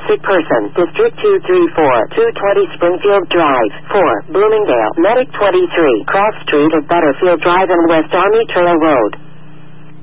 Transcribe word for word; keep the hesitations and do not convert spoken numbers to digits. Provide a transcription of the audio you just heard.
Sick person. District two three four, two twenty Springfield Drive. four. Bloomingdale. Medic twenty-three. Cross Street of Butterfield Drive and West Army Trail Road.